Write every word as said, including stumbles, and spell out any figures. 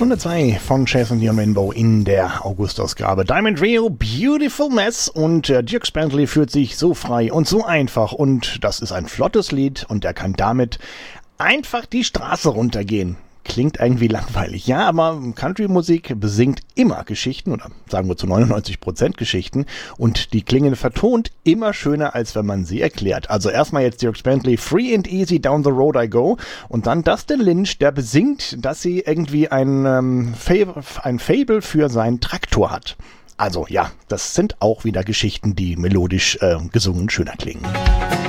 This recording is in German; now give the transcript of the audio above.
Stunde zwei von Chase und Dion Rainbow in der August-Ausgabe. Diamond Rio, Beautiful Mess, und äh, Dierks Bentley fühlt sich so frei und so einfach, und das ist ein flottes Lied und er kann damit einfach die Straße runtergehen. Klingt irgendwie langweilig, ja, aber Country-Musik besingt immer Geschichten, oder sagen wir zu neunundneunzig Prozent Geschichten, und die klingen vertont immer schöner, als wenn man sie erklärt. Also erstmal jetzt Dierks Bentley, Free and Easy Down the Road I Go, und dann Dustin Lynch, der besingt, dass sie irgendwie ein, ähm, Fable, ein Fable für seinen Traktor hat. Also ja, das sind auch wieder Geschichten, die melodisch äh, gesungen schöner klingen.